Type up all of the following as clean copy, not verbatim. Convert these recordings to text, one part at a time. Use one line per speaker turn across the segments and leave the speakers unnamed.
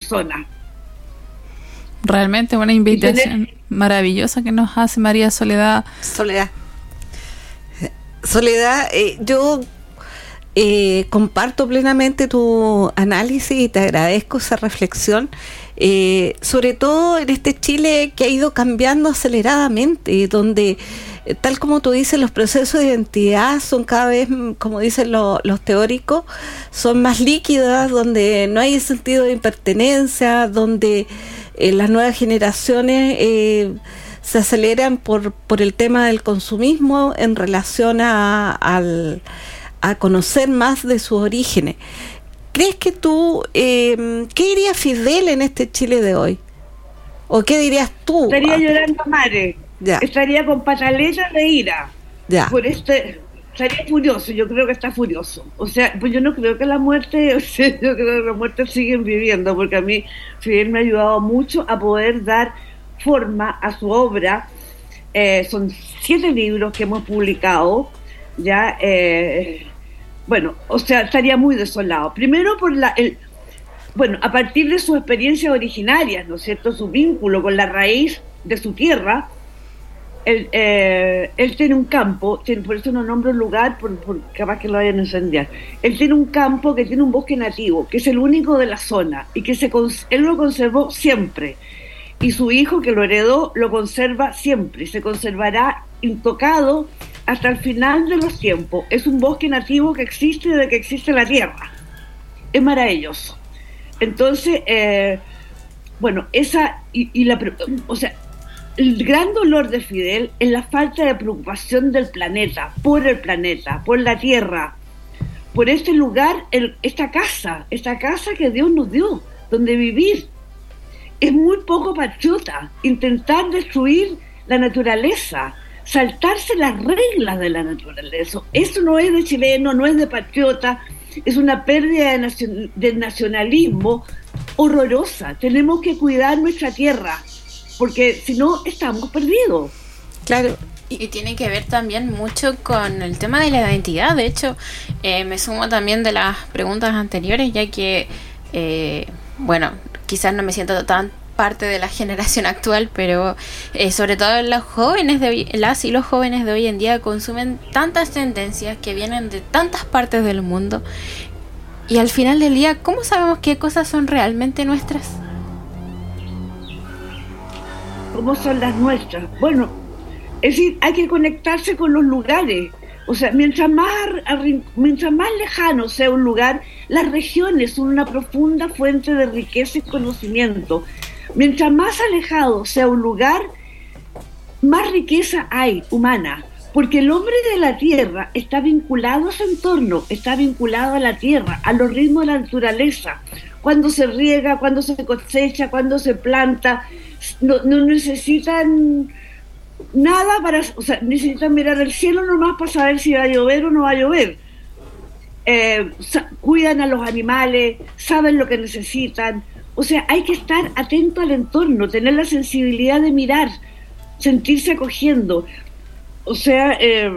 personas.
Realmente una invitación maravillosa que nos hace María Soledad.
Soledad, yo comparto plenamente tu análisis y te agradezco esa reflexión, sobre todo en este Chile que ha ido cambiando aceleradamente, donde tal como tú dices, los procesos de identidad son cada vez, como dicen los teóricos, son más líquidas, donde no hay sentido de pertenencia, donde las nuevas generaciones se aceleran por el tema del consumismo en relación a conocer más de sus orígenes. ¿Crees que tú, qué diría Fidel en este Chile de hoy? ¿O qué dirías tú?
Estaría llorando a mares, estaría con pataletas de ira. Por estaría furioso, yo creo que está furioso. O sea, pues yo no creo que la muerte, yo creo que la muerte siguen viviendo, porque a mí Fidel me ha ayudado mucho a poder dar forma a su obra. Son 7 libros que hemos publicado, ya, bueno, o sea, estaría muy desolado. Primero por a partir de sus experiencias originarias, ¿no es cierto?, su vínculo con la raíz de su tierra. Él tiene un campo, por eso no nombro un lugar, por capaz que lo vayan a incendiar. Él tiene un campo que tiene un bosque nativo, que es el único de la zona, y que él lo conservó siempre. Y su hijo, que lo heredó, lo conserva siempre, se conservará intocado hasta el final de los tiempos. Es un bosque nativo que existe desde que existe la tierra. Es maravilloso. Entonces, o sea, el gran dolor de Fidel es la falta de preocupación del planeta, por la tierra, por este lugar, esta casa que Dios nos dio, donde vivir. Es muy poco patriota intentar destruir la naturaleza, saltarse las reglas de la naturaleza. Eso no es de chileno, no es de patriota, es una pérdida de nacionalismo horrorosa. Tenemos que cuidar nuestra tierra, porque si no estamos perdidos.
Claro. Y tiene que ver también mucho con el tema de la identidad. De hecho, me sumo también de las preguntas anteriores, ya que, quizás no me siento tan parte de la generación actual, pero sobre todo los jóvenes las y los jóvenes de hoy en día consumen tantas tendencias que vienen de tantas partes del mundo, y al final del día, ¿cómo sabemos qué cosas son realmente nuestras?
¿Cómo son las nuestras? Bueno, es decir, hay que conectarse con los lugares. O sea, mientras más lejano sea un lugar, las regiones son una profunda fuente de riqueza y conocimiento. Mientras más alejado sea un lugar, más riqueza hay humana, porque el hombre de la tierra está vinculado a su entorno, está vinculado a la tierra, a los ritmos de la naturaleza. Cuando se riega, cuando se cosecha, cuando se planta, no necesitan nada necesitan mirar el cielo nomás para saber si va a llover o no va a llover. Cuidan a los animales, saben lo que necesitan. O sea, hay que estar atento al entorno, tener la sensibilidad de mirar, sentirse acogiendo. O sea,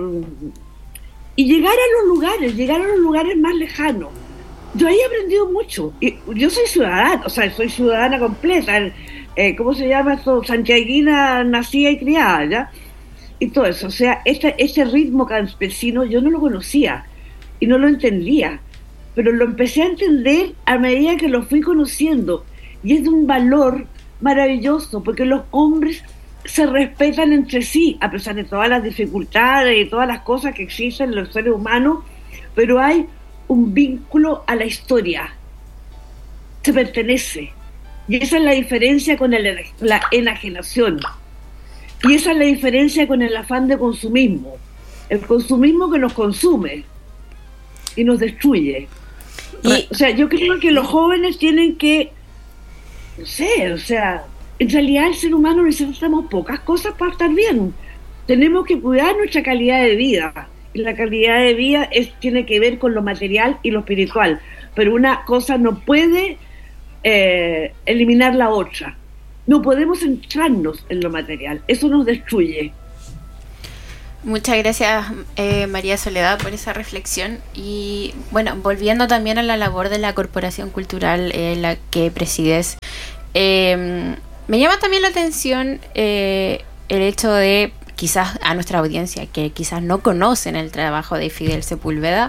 y llegar a los lugares más lejanos. Yo ahí he aprendido mucho. Yo soy ciudadana, soy ciudadana completa. ¿Cómo se llama esto? Santiaguina, nacida y criada, ¿ya? Y todo eso. O sea, este ritmo campesino yo no lo conocía y no lo entendía, pero lo empecé a entender a medida que lo fui conociendo. Y es de un valor maravilloso, porque los hombres se respetan entre sí, a pesar de todas las dificultades y todas las cosas que existen en los seres humanos, pero hay un vínculo a la historia. Se pertenece. Y esa es la diferencia con la enajenación. Y esa es la diferencia con el afán de consumismo. El consumismo que nos consume y nos destruye. O sea, yo creo que los jóvenes tienen que, no sé, o sea, en realidad el ser humano necesitamos pocas cosas para estar bien. Tenemos que cuidar nuestra calidad de vida. Y la calidad de vida tiene que ver con lo material y lo espiritual. Pero una cosa no puede eliminar la otra. No podemos centrarnos en lo material, eso nos destruye.
Muchas gracias, María Soledad, por esa reflexión. Y bueno, volviendo también a la labor de la Corporación Cultural, la que presides, me llama también la atención el hecho de, quizás a nuestra audiencia, que quizás no conocen el trabajo de Fidel Sepúlveda,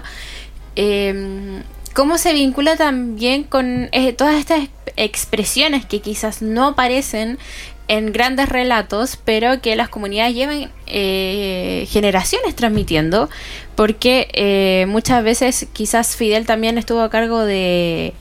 cómo se vincula también con todas estas expresiones que quizás no aparecen en grandes relatos, pero que las comunidades llevan generaciones transmitiendo, porque muchas veces quizás Fidel también estuvo a cargo de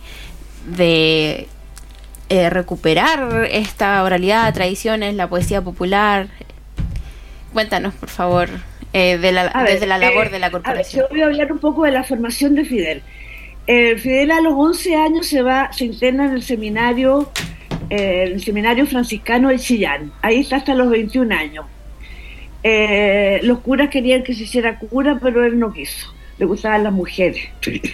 recuperar esta oralidad, tradiciones, la poesía popular. Cuéntanos, por favor, desde la labor de la corporación.
Yo voy a hablar un poco de la formación de Fidel. Fidel a los 11 años se interna en el seminario franciscano de Chillán. Ahí está hasta los 21 años. Los curas querían que se hiciera cura, pero él no quiso. Le gustaban las mujeres.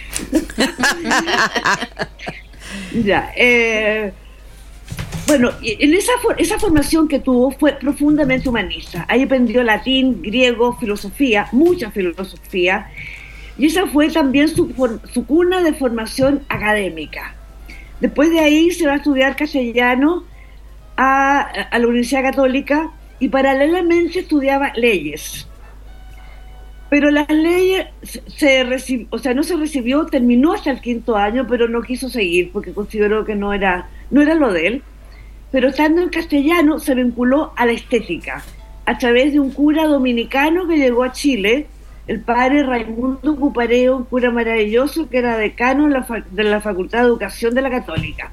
Ya. Bueno, en esa formación que tuvo fue profundamente humanista. Ahí aprendió latín, griego, filosofía, mucha filosofía. Y esa fue también su cuna de formación académica. Después de ahí se va a estudiar castellano a la Universidad Católica y paralelamente estudiaba leyes. Pero las leyes no se recibió, terminó hasta el 5º año, pero no quiso seguir porque consideró que no era lo de él. Pero estando en castellano se vinculó a la estética a través de un cura dominicano que llegó a Chile, el padre Raimundo Cupareo, un cura maravilloso que era decano de la Facultad de Educación de la Católica.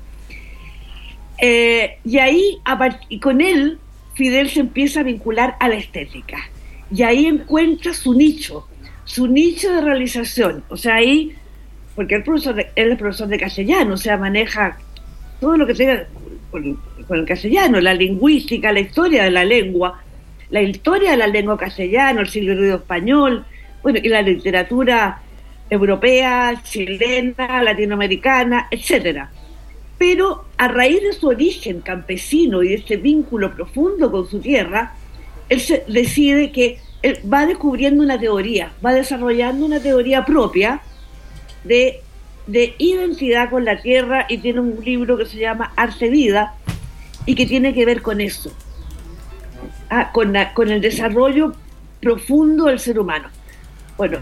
Y con él, Fidel se empieza a vincular a la estética. Y ahí encuentra su nicho de realización. O sea, ahí, porque él es profesor de castellano, o sea, maneja todo lo que tenga con el castellano, la lingüística, la historia de la lengua castellana, el siglo español, bueno, y la literatura europea, chilena, latinoamericana, etcétera. Pero a raíz de su origen campesino y de este vínculo profundo con su tierra, él decide que él va descubriendo una teoría, va desarrollando una teoría propia de identidad con la tierra, y tiene un libro que se llama Arte Vida y que tiene que ver con eso, con el desarrollo profundo del ser humano. Bueno,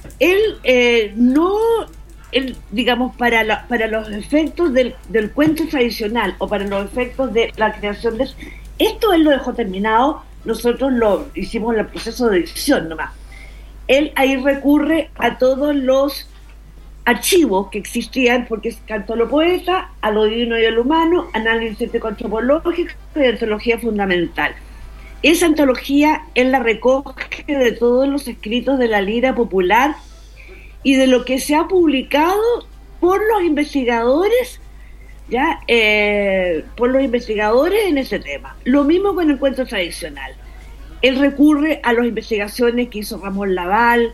digamos, para los efectos del cuento tradicional o para los efectos de la creación de esto, él lo dejó terminado, nosotros lo hicimos en el proceso de edición nomás. Él ahí recurre a todos los archivos que existían, porque es canto a lo poeta, a lo divino y a lo humano, análisis antropológico y antología fundamental. Esa antología él la recoge de todos los escritos de la lira popular y de lo que se ha publicado por los investigadores, por los investigadores en ese tema. Lo mismo con el cuento tradicional. Él recurre a las investigaciones que hizo Ramón Laval,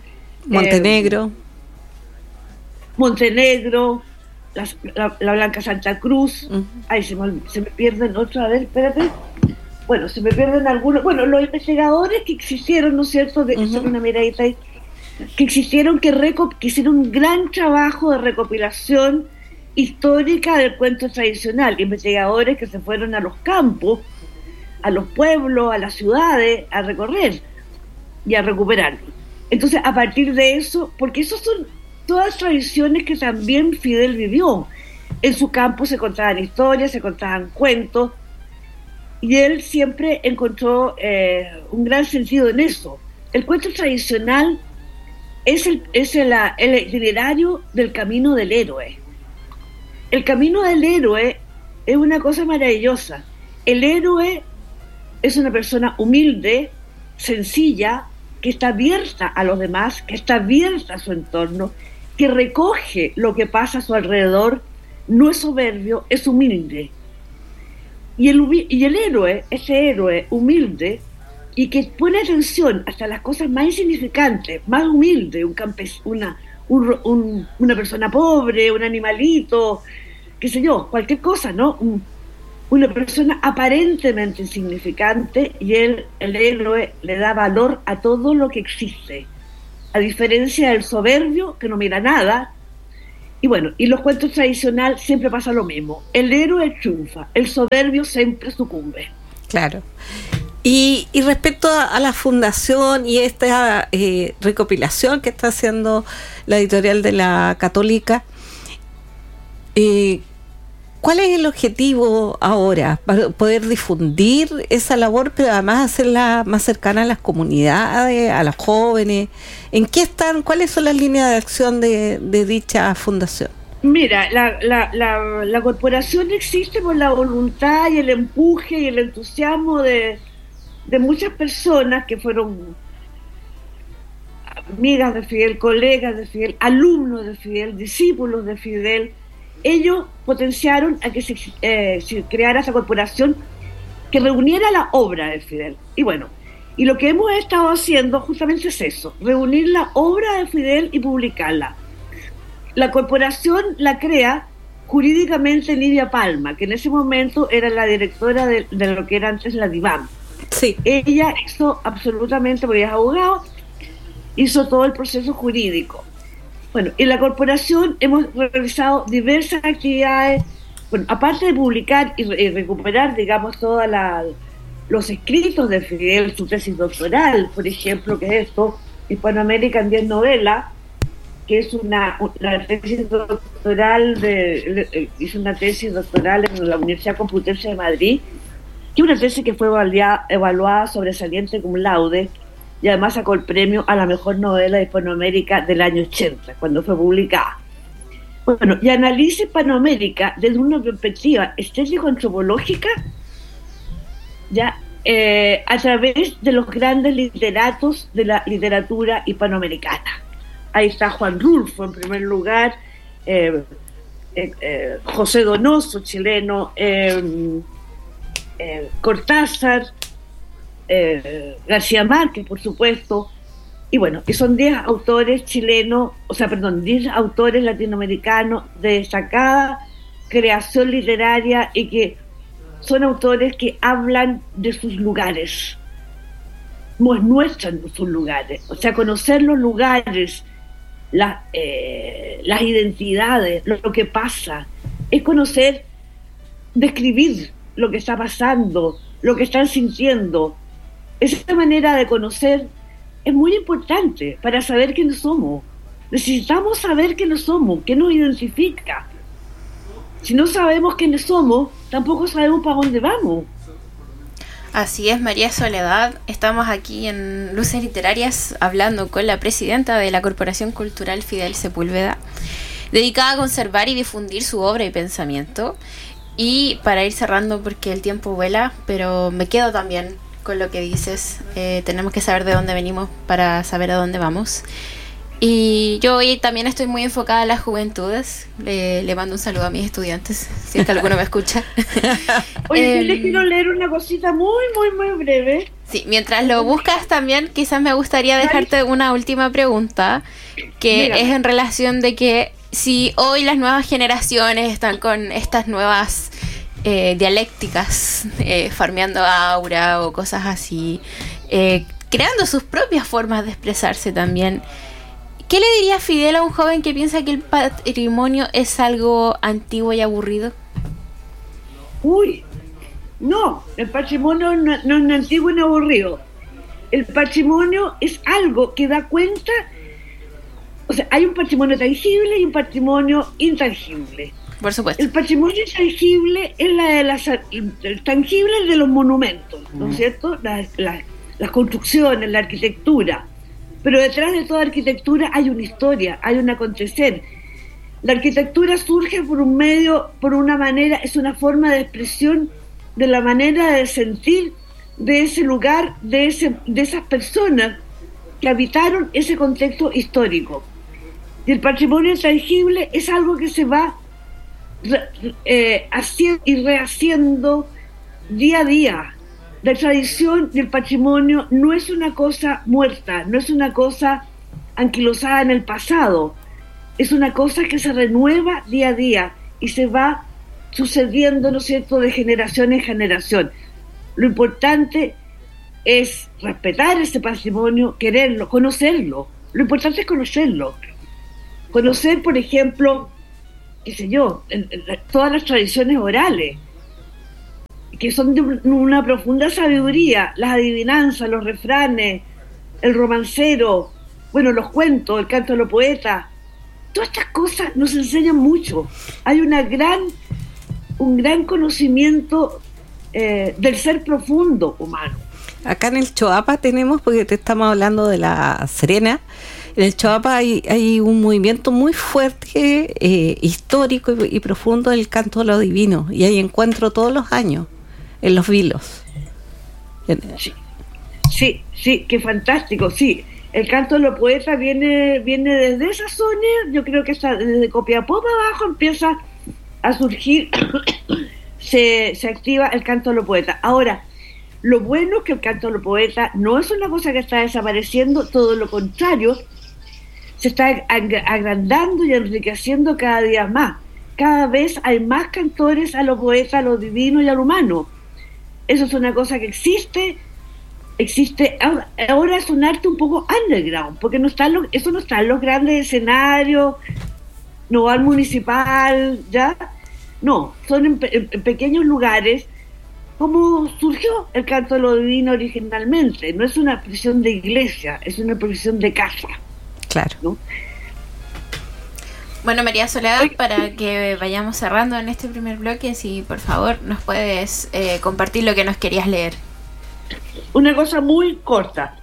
Montenegro, la Blanca Santa Cruz. Ay, se me pierden otra vez, espérate. Bueno, se me pierden algunos. Bueno, los investigadores que existieron, ¿no es cierto? Una miradita ahí, que existieron, que hicieron un gran trabajo de recopilación histórica del cuento tradicional. Investigadores que se fueron a los campos, a los pueblos, a las ciudades, a recorrer y a recuperar. Entonces, a partir de eso, porque esos son todas tradiciones que también Fidel vivió. En su campo se contaban historias, se contaban cuentos, y él siempre encontró un gran sentido en eso. El cuento tradicional es el itinerario del camino del héroe. El camino del héroe es una cosa maravillosa. El héroe es una persona humilde, sencilla, que está abierta a los demás, que está abierta a su entorno, que recoge lo que pasa a su alrededor, no es soberbio, es humilde. Y el héroe, ese héroe humilde, y que pone atención hasta las cosas más insignificantes, más humilde, una persona pobre, un animalito, qué sé yo, cualquier cosa, ¿no? una persona aparentemente insignificante, y el héroe le da valor a todo lo que existe, a diferencia del soberbio que no mira nada. Y bueno, y los cuentos tradicionales siempre pasa lo mismo, el héroe triunfa, el soberbio siempre sucumbe.
Claro. Y respecto a la fundación y esta recopilación que está haciendo la editorial de la Católica, ¿cuál es el objetivo ahora? Para poder difundir esa labor, pero además hacerla más cercana a las comunidades, a los jóvenes. ¿En qué están? ¿Cuáles son las líneas de acción de dicha fundación?
Mira, la corporación existe por la voluntad y el empuje y el entusiasmo de muchas personas que fueron amigas de Fidel, colegas de Fidel, alumnos de Fidel, discípulos de Fidel. Ellos potenciaron a que se creara esa corporación que reuniera la obra de Fidel. Y bueno, y lo que hemos estado haciendo justamente es eso, reunir la obra de Fidel y publicarla. La corporación la crea jurídicamente Lidia Palma, que en ese momento era la directora de lo que era antes la DIVAM.
Sí.
Ella hizo absolutamente, porque es abogado, hizo todo el proceso jurídico. Bueno, en la corporación hemos realizado diversas actividades, bueno, aparte de publicar y recuperar, digamos, todos los escritos de Fidel, su tesis doctoral, por ejemplo, que es esto, Hispanoamérica en 10 novelas, que es una tesis doctoral, hizo una tesis doctoral en la Universidad Complutense de Madrid, que es una tesis que fue evaluada sobresaliente cum laude, y además sacó el premio a la mejor novela de Hispanoamérica del año 80, cuando fue publicada. Bueno, y analiza Hispanoamérica desde una perspectiva estético-antropológica, ya a través de los grandes literatos de la literatura hispanoamericana. Ahí está Juan Rulfo en primer lugar, José Donoso, chileno, Cortázar, García Márquez, por supuesto, y bueno, que son 10 autores chilenos, 10 autores latinoamericanos de destacada creación literaria, y que son autores que hablan de sus lugares, muestran sus lugares, o sea, conocer los lugares, las identidades, lo que pasa, es conocer, describir lo que está pasando, lo que están sintiendo. Esa manera de conocer es muy importante para saber quiénes somos. Necesitamos saber quiénes somos, qué nos identifica. Si no sabemos quiénes somos, tampoco sabemos para dónde vamos.
Así es, María Soledad. Estamos aquí en Luces Literarias hablando con la presidenta de la Corporación Cultural Fidel Sepúlveda, dedicada a conservar y difundir su obra y pensamiento. Y para ir cerrando, porque el tiempo vuela, pero me quedo también con lo que dices, tenemos que saber de dónde venimos para saber a dónde vamos. Y yo hoy también estoy muy enfocada en las juventudes. Le mando un saludo a mis estudiantes, si es que alguno me escucha.
Oye, les quiero leer una cosita muy, muy, muy breve.
Sí, mientras lo buscas también, quizás me gustaría dejarte una última pregunta, que es en relación de que si hoy las nuevas generaciones están con estas nuevas dialécticas, farmeando aura o cosas así, creando sus propias formas de expresarse también, ¿qué le diría Fidel a un joven que piensa que el patrimonio es algo antiguo y aburrido?
No, el patrimonio no es antiguo ni aburrido. El patrimonio es algo que da cuenta, o sea, hay un patrimonio tangible y un patrimonio intangible.
Por supuesto.
El patrimonio intangible es el tangible es de los monumentos, ¿no es cierto? Las construcciones, la arquitectura. Pero detrás de toda arquitectura hay una historia, hay un acontecer. La arquitectura surge por un medio, por una manera, es una forma de expresión de la manera de sentir de ese lugar, de esas personas que habitaron ese contexto histórico. Y el patrimonio intangible es algo que se va haciendo y rehaciendo día a día. La tradición del patrimonio no es una cosa muerta, no es una cosa anquilosada en el pasado, es una cosa que se renueva día a día y se va sucediendo, ¿no es cierto?, de generación en generación. Lo importante es respetar ese patrimonio, quererlo, conocerlo. Lo importante es conocerlo. Conocer, por ejemplo, qué sé yo, todas las tradiciones orales, que son de una profunda sabiduría, las adivinanzas, los refranes, el romancero, bueno, los cuentos, el canto de los poetas. Todas estas cosas nos enseñan mucho. Hay un gran conocimiento del ser profundo humano.
Acá en el Choapa tenemos, porque te estamos hablando de La Serena, en el Choapa hay un movimiento muy fuerte, histórico y profundo del canto de lo divino, y hay encuentro todos los años en Los Vilos.
Sí, qué fantástico, sí. El canto de los poetas viene desde esa zona, yo creo que desde Copiapó para abajo empieza a surgir, se activa el canto de los poetas. Ahora, lo bueno es que el canto de los poetas no es una cosa que está desapareciendo, todo lo contrario, se está agrandando y enriqueciendo cada día más. Cada vez hay más cantores a lo poeta, a lo divino y a lo humano. Eso es una cosa que existe. Ahora es un arte un poco underground, porque eso no está en los grandes escenarios, no va al municipal, ¿ya? No, son en pequeños lugares, como surgió el canto de lo divino originalmente. No es una expresión de iglesia, es una expresión de casa.
Claro.
¿No?
Bueno, María Soledad, para que vayamos cerrando en este primer bloque, si por favor nos puedes compartir lo que nos querías leer.
Una cosa muy corta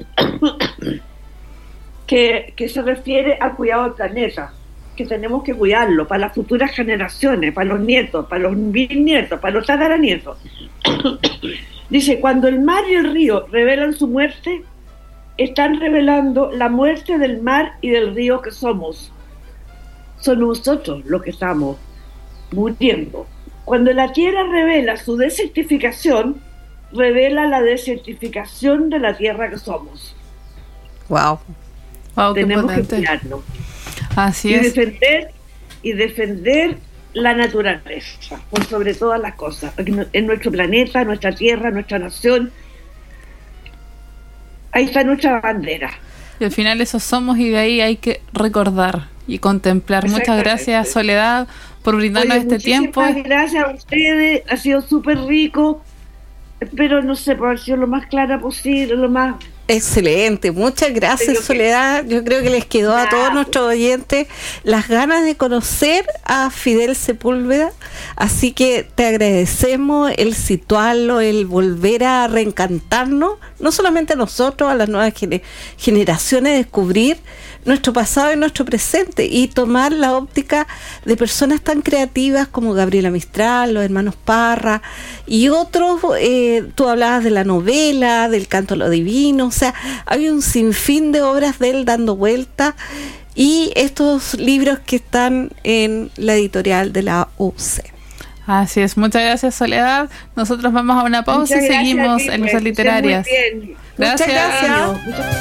que se refiere al cuidado del planeta, que tenemos que cuidarlo para las futuras generaciones, para los nietos, para los bisnietos, para los tataranietos. Dice: cuando el mar y el río revelan su muerte, están revelando la muerte del mar y del río que somos. Son nosotros los que estamos muriendo. Cuando la tierra revela su desertificación, revela la desertificación de la tierra que somos.
Wow,
tenemos que cuidarnos.
Así es.
Defender la naturaleza por sobre todas las cosas, en nuestro planeta, nuestra tierra, nuestra nación. Ahí está nuestra bandera.
Y al final eso somos, y de ahí hay que recordar y contemplar. Muchas gracias, Soledad, por brindarnos este tiempo.
Gracias a ustedes, ha sido súper rico. Espero, no sé, por haber sido lo más clara posible, lo más...
Excelente, muchas gracias, Soledad. Yo creo que les quedó a todos nuestros oyentes las ganas de conocer a Fidel Sepúlveda, así que te agradecemos el situarlo, el volver a reencantarnos, no solamente a nosotros, a las nuevas generaciones, descubrir nuestro pasado y nuestro presente, y tomar la óptica de personas tan creativas como Gabriela Mistral, los hermanos Parra y otros. Tú hablabas de la novela, del canto a lo divino, o sea, hay un sinfín de obras de él dando vuelta, y estos libros que están en la editorial de la UC.
Así es, muchas gracias, Soledad. Nosotros vamos a una pausa y seguimos en Nuestras Literarias.
Muchas gracias.